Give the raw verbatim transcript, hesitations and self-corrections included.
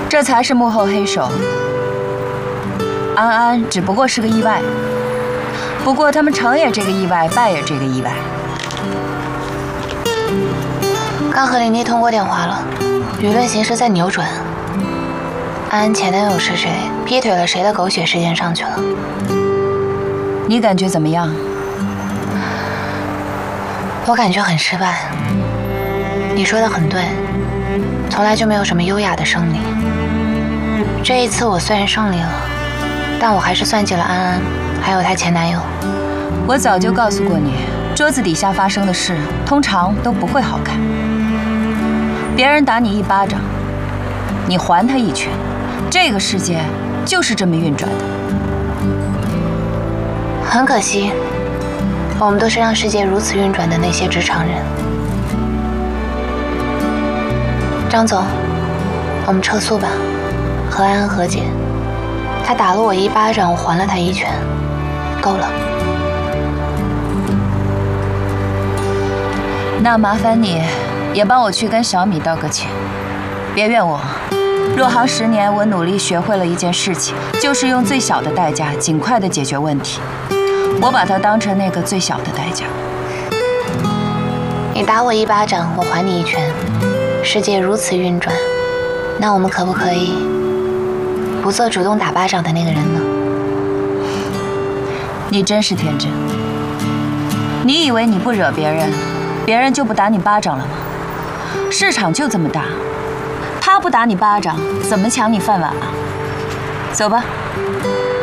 这才是幕后黑手。安安只不过是个意外，不过他们成也这个意外，败也这个意外。 刚和林妮通过电话了，舆论形势在扭转。安安前男友是谁，劈腿了谁的狗血事件上去了。 你感觉怎么样？ 我感觉很失败。你说的很对，从来就没有什么优雅的胜利。这一次我虽然胜利了，但我还是算计了安安，还有她前男友。 我早就告诉过你，桌子底下发生的事通常都不会好看。别人打你一巴掌，你还他一拳，这个世界就是这么运转的。 很可惜，我们都是让世界如此运转的那些职场人。张总，我们撤诉吧，和安安和解。他打了我一巴掌，我还了他一拳，够了。 那麻烦你也帮我去跟小米道个歉，别怨我。入行十年，我努力学会了一件事情，就是用最小的代价尽快地解决问题。我把它当成那个最小的代价。 你打我一巴掌，我还你一拳，世界如此运转，那我们可不可以不做主动打巴掌的那个人呢？ 你真是天真。你以为你不惹别人，别人就不打你巴掌了吗？市场就这么大，他不打你巴掌，怎么抢你饭碗啊？走吧。